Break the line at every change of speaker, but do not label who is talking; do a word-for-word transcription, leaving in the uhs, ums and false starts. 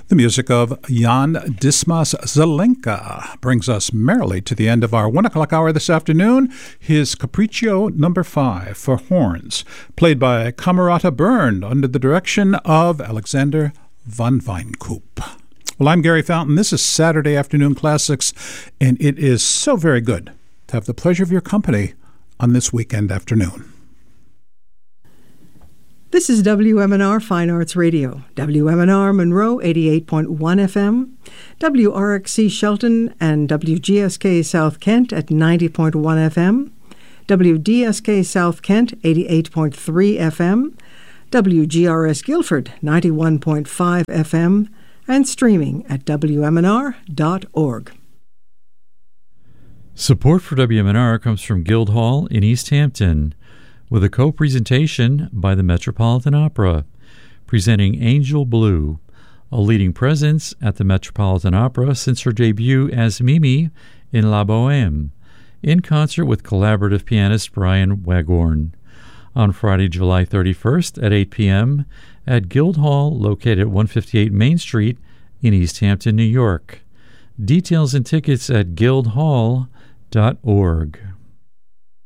The music of Jan Dismas Zelenka brings us merrily to the end of our one o'clock hour this afternoon. His Capriccio number five for horns, played by Camerata Bern under the direction of Alexander von Weinkoop. Well, I'm Gary Fountain. This is Saturday Afternoon Classics, and it is so very good to have the pleasure of your company on this weekend afternoon.
This is W M N R Fine Arts Radio, W M N R Monroe eighty-eight point one F M, W R X C Shelton and W G S K South Kent at ninety point one F M, W D S K South Kent eighty-eight point three F M, W G R S Guilford ninety-one point five F M, and streaming at W M N R dot org.
Support for W M N R comes from Guildhall in East Hampton, with a co-presentation by the Metropolitan Opera, presenting Angel Blue, a leading presence at the Metropolitan Opera since her debut as Mimi in La Bohème, in concert with collaborative pianist Brian Waghorn, on Friday, July thirty-first at eight p.m. at Guildhall, located at one fifty-eight Main Street in East Hampton, New York. Details and tickets at guildhall dot org.